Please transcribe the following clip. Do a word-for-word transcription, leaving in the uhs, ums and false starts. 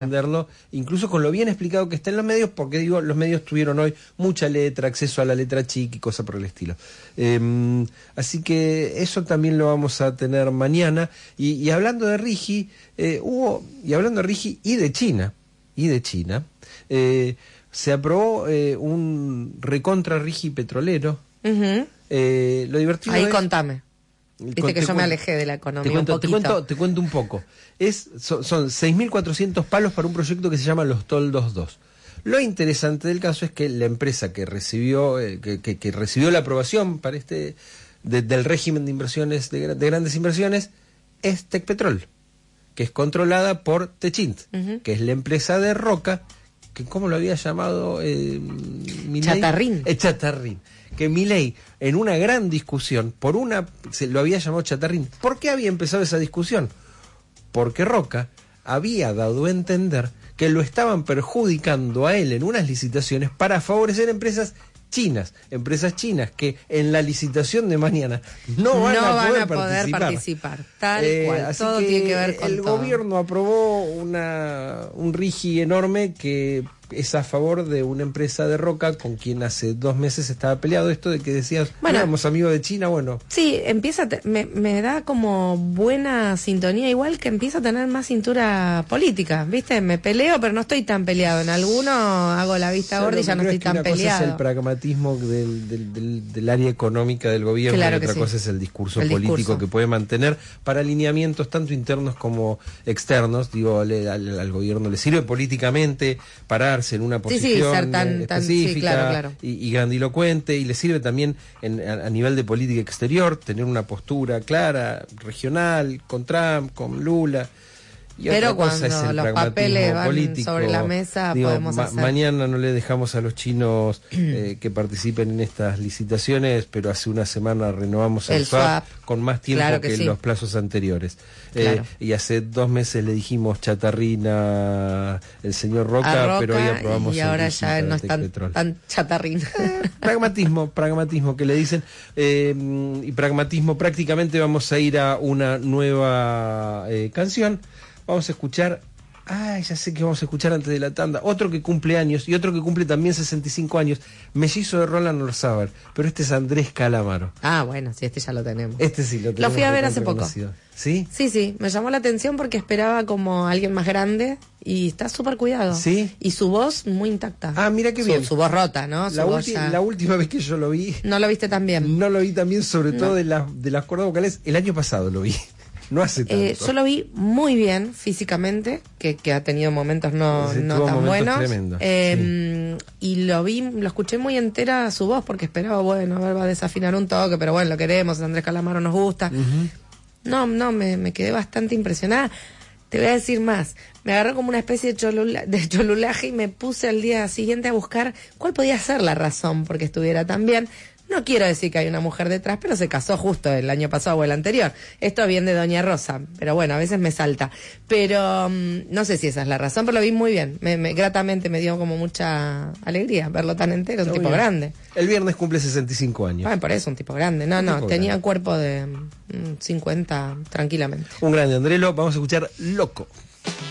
entenderlo, incluso con lo bien explicado que está en los medios, porque digo, los medios tuvieron hoy mucha letra, acceso a la letra chica y cosas por el estilo. Eh, así que eso también lo vamos a tener mañana. Y, y hablando de Rigi, eh, hubo, y hablando de Rigi y de China, y de China, eh, se aprobó eh, un recontra Rigi petrolero. Uh-huh. eh, lo divertido Ahí es, contame. Viste que te yo cuento, me alejé de la economía te cuento, un te poquito. cuento, te cuento un poco. Es, son, son seis mil cuatrocientos palos para un proyecto que se llama Los Toldos dos. Lo interesante del caso es que la empresa que recibió eh, que, que, que recibió la aprobación para este de, del régimen de inversiones de, de grandes inversiones es Tecpetrol, que es controlada por Techint, uh-huh. que es la empresa de Roca, que ¿cómo lo había llamado? Eh, Milei? Chatarrín. Eh, Chatarrín. Que Milei, en una gran discusión, por una se lo había llamado Chatarrín. ¿Por qué había empezado esa discusión? Porque Roca había dado a entender que lo estaban perjudicando a él en unas licitaciones para favorecer empresas chinas, empresas chinas que en la licitación de mañana no van, no a, van poder a poder participar. participar. Tal Eh, cual, así todo que tiene que ver con el todo. gobierno aprobó una un rigi enorme que es a favor de una empresa de Roca con quien hace dos meses estaba peleado. Esto de que decías, bueno, éramos amigos de China, bueno. Sí, empieza, te, me, me da como buena sintonía, igual que empieza a tener más cintura política, ¿viste? Me peleo, pero no estoy tan peleado. En alguno hago la vista Yo gorda y ya no estoy es que tan una peleado. Cosa es el pragmatismo del, del, del, del área económica del gobierno, Claro y otra que sí. cosa es el discurso el político discurso. que puede mantener para alineamientos tanto internos como externos. Digo, le, al, al gobierno le sirve políticamente pararse en una posición sí, sí, ser tan, tan, específica sí, claro, claro. Y, y grandilocuente, y le sirve también en, a, a nivel de política exterior tener una postura clara, regional, con Trump, con Lula. Y pero otra cosa cuando es el los papeles van político. sobre la mesa, Digo, podemos ma- hacer. Mañana no le dejamos a los chinos eh, que participen en estas licitaciones, pero hace una semana renovamos el, el swap, swap con más tiempo claro que, que en sí. los plazos anteriores. Claro. Eh, y hace dos meses le dijimos chatarrina el señor Roca, Roca, pero hoy aprobamos y el ahora rigi ya para no es tan, Tecpetrol. tan chatarrín. Eh, pragmatismo, pragmatismo que le dicen, eh, y pragmatismo. Prácticamente vamos a ir a una nueva eh, canción. Vamos a escuchar, ay, ya sé que vamos a escuchar antes de la tanda, otro que cumple años y otro que cumple también sesenta y cinco años, mellizo de Roland Orzábal, pero este es Andrés Calamaro. Ah, bueno, sí, este ya lo tenemos. Este sí lo tenemos. Lo fui a ver hace poco. ¿Sí? Sí, sí, me llamó la atención porque esperaba como alguien más grande y está súper cuidado. ¿Sí? Y su voz muy intacta. Ah, mira qué su, bien. Su voz rota, ¿no? Su La, voz ulti- ya... la última vez que yo lo vi... ¿No lo viste tan bien? No lo vi tan bien, sobre No. todo de, la, de las cuerdas vocales. El año pasado lo vi. No hace tanto. Eh, yo lo vi muy bien físicamente, que, que ha tenido momentos no, Sí, no tuvo tan momentos buenos. tremendos, Eh, y lo vi, lo escuché muy entera su voz, porque esperaba, bueno, a ver, va a desafinar un toque, pero bueno, lo queremos, Andrés Calamaro nos gusta. Uh-huh. No, no, me, me quedé bastante impresionada. Te voy a decir más. Me agarró como una especie de, cholula, de cholulaje y me puse al día siguiente a buscar cuál podía ser la razón porque estuviera tan bien. No quiero decir que hay una mujer detrás, pero se casó justo el año pasado o el anterior. Esto bien de Doña Rosa, pero bueno, a veces me salta. Pero um, no sé si esa es la razón, pero lo vi muy bien. Me, me, gratamente me dio como mucha alegría verlo tan entero, un Está tipo bien. grande. El viernes cumple sesenta y cinco años. Bueno, por eso, un tipo grande. No, Un no, tipo tenía grande. cuerpo de mm, cincuenta tranquilamente. Un grande Andrelo, vamos a escuchar Loco.